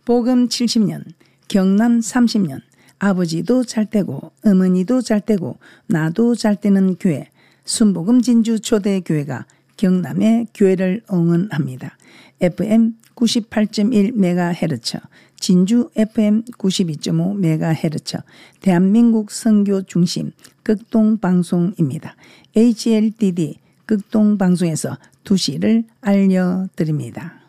복음 70년, 경남 30년, 아버지도 잘 되고 어머니도 잘 되고 나도 잘 되는 교회 순복음 진주 초대교회가 경남의 교회를 응원합니다. FM 98.1MHz, 진주 FM 92.5MHz, 대한민국 선교 중심 극동방송입니다. HLDD 극동방송에서 2시를 알려드립니다.